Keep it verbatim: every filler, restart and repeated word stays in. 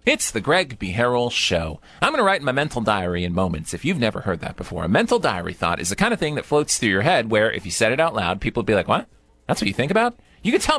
It's the Greg B. Harrell Show. I'm going to write in my mental diary in moments if you've never heard that before. A mental diary thought is the kind of thing that floats through your head where if you said it out loud, people would be like, what? That's what you think about? You can tell